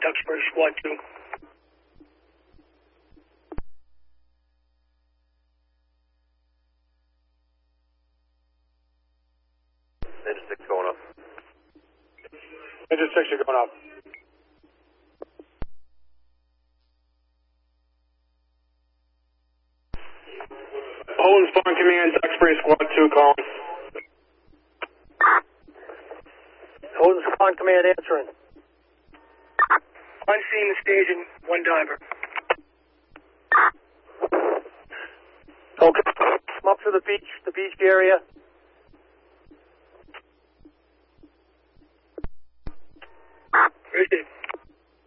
Duxbury Squad 2. Engine 6 going up. Engine 6, you're going up. Owens Spawn Command, Duxbury Squad 2 calling. Owens Spawn Command answering. On scene, the station, one diver. Okay. Come up to the beach area.